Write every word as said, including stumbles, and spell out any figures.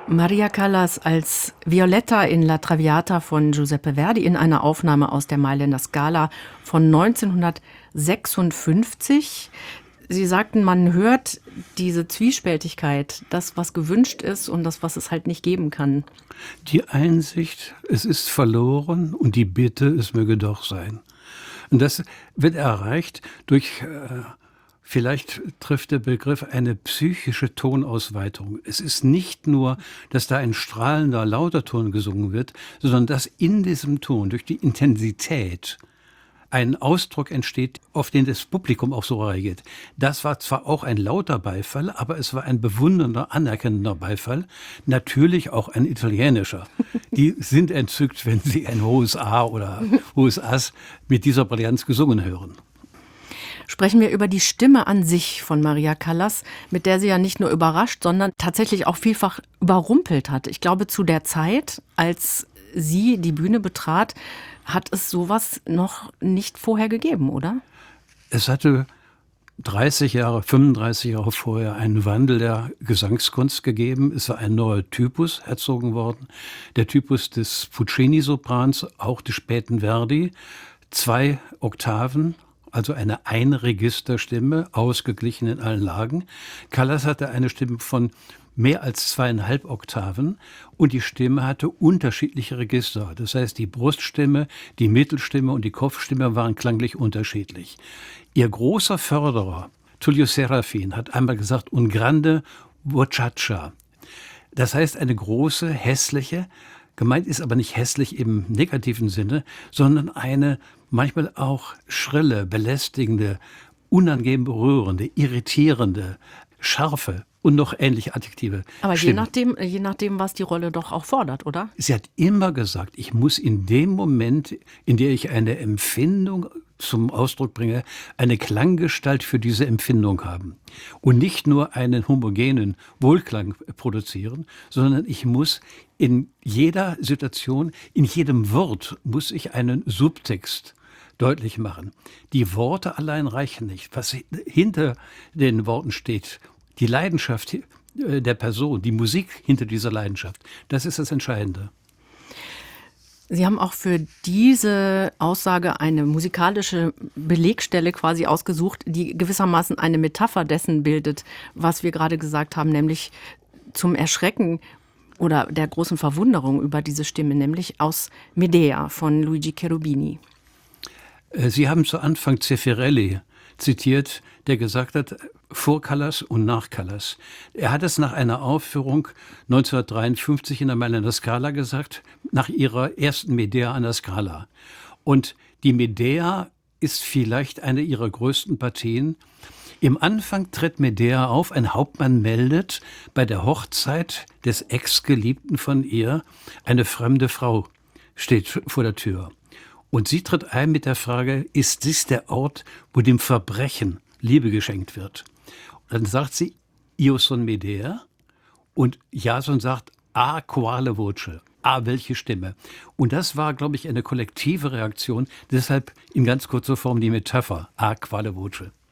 Maria Callas als Violetta in La Traviata von Giuseppe Verdi in einer Aufnahme aus der Mailänder Scala von neunzehnhundertsechsundfünfzig. Sie sagten, man hört diese Zwiespältigkeit, das, was gewünscht ist und das, was es halt nicht geben kann. Die Einsicht, es ist verloren und die Bitte, es möge doch sein. Und das wird erreicht durch, äh, vielleicht trifft der Begriff eine psychische Tonausweitung. Es ist nicht nur, dass da ein strahlender, lauter Ton gesungen wird, sondern dass in diesem Ton durch die Intensität ein Ausdruck entsteht, auf den das Publikum auch so reagiert. Das war zwar auch ein lauter Beifall, aber es war ein bewundernder, anerkennender Beifall. Natürlich auch ein italienischer. Die sind entzückt, wenn sie ein hohes A oder hohes Ass mit dieser Brillanz gesungen hören. Sprechen wir über die Stimme an sich von Maria Callas, mit der sie ja nicht nur überrascht, sondern tatsächlich auch vielfach überrumpelt hat. Ich glaube, zu der Zeit, als sie die Bühne betrat, hat es sowas noch nicht vorher gegeben, oder? Es hatte dreißig Jahre, fünfunddreißig Jahre vorher einen Wandel der Gesangskunst gegeben. Es war ein neuer Typus erzogen worden. Der Typus des Puccini-Soprans, auch des späten Verdi. Zwei Oktaven, also eine Einregisterstimme, ausgeglichen in allen Lagen. Callas hatte eine Stimme von mehr als zweieinhalb Oktaven und die Stimme hatte unterschiedliche Register. Das heißt, die Bruststimme, die Mittelstimme und die Kopfstimme waren klanglich unterschiedlich. Ihr großer Förderer, Tullio Serafin, hat einmal gesagt, un grande vocaccia. Das heißt, eine große, hässliche, gemeint ist aber nicht hässlich im negativen Sinne, sondern eine manchmal auch schrille, belästigende, unangenehm berührende, irritierende, scharfe und noch ähnliche Adjektive. Aber je nachdem, je nachdem, was die Rolle doch auch fordert, oder? Sie hat immer gesagt, ich muss in dem Moment, in der ich eine Empfindung zum Ausdruck bringe, eine Klanggestalt für diese Empfindung haben. Und nicht nur einen homogenen Wohlklang produzieren, sondern ich muss in jeder Situation, in jedem Wort, muss ich einen Subtext deutlich machen. Die Worte allein reichen nicht. Was hinter den Worten steht, die Leidenschaft der Person, die Musik hinter dieser Leidenschaft, das ist das Entscheidende. Sie haben auch für diese Aussage eine musikalische Belegstelle quasi ausgesucht, die gewissermaßen eine Metapher dessen bildet, was wir gerade gesagt haben, nämlich zum Erschrecken oder der großen Verwunderung über diese Stimme, nämlich aus Medea von Luigi Cherubini. Sie haben zu Anfang Zeffirelli zitiert, der gesagt hat, vor Callas und nach Callas. Er hat es nach einer Aufführung neunzehnhundertdreiundfünfzig in der Mailänder Scala gesagt, nach ihrer ersten Medea an der Scala. Und die Medea ist vielleicht eine ihrer größten Partien. Im Anfang tritt Medea auf, ein Hauptmann meldet, bei der Hochzeit des Ex-Geliebten von ihr, eine fremde Frau steht vor der Tür. Und sie tritt ein mit der Frage, ist dies der Ort, wo dem Verbrechen Liebe geschenkt wird? Und dann sagt sie, io son Medea. Und Jason sagt, a quale voce, a welche Stimme. Und das war, glaube ich, eine kollektive Reaktion. Deshalb in ganz kurzer Form die Metapher, a quale voce.